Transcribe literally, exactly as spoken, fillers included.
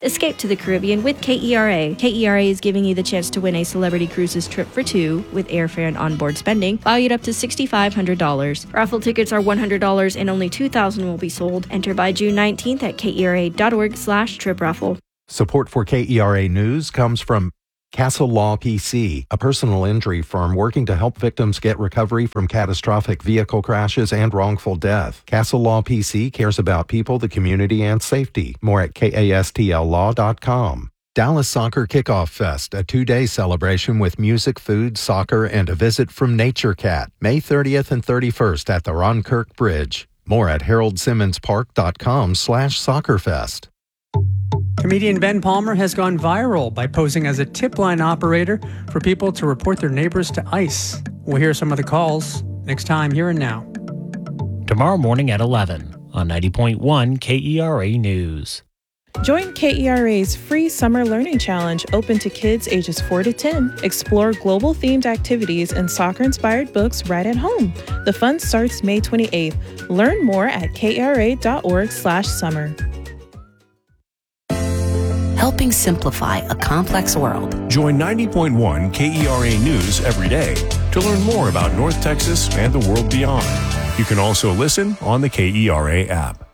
Escape to the Caribbean with K E R A. K E R A is giving you the chance to win a Celebrity Cruises trip for two with airfare and onboard spending, valued up to six thousand five hundred dollars. Raffle tickets are one hundred dollars and only two thousand will be sold. Enter by June nineteenth at kera.org slash trip raffle. Support for K E R A News comes from Castle Law P C, a personal injury firm working to help victims get recovery from catastrophic vehicle crashes and wrongful death. Castle Law P C cares about people, the community, and safety. More at kastl law dot com. Dallas Soccer Kickoff Fest, a two-day celebration with music, food, soccer, and a visit from Nature Cat. May thirtieth and thirty-first at the Ron Kirk Bridge. More at harold simmons park dot com slash soccerfest. Comedian Ben Palmer has gone viral by posing as a tip line operator for people to report their neighbors to ICE. We'll hear some of the calls next time Here and Now. Tomorrow morning at eleven on ninety point one K E R A News. Join K E R A's free Summer Learning Challenge open to kids ages four to ten. Explore global-themed activities and soccer-inspired books right at home. The fun starts May twenty-eighth. Learn more at kra.org slash summer. Helping simplify a complex world. Join ninety point one K E R A News every day to learn more about North Texas and the world beyond. You can also listen on the K E R A app.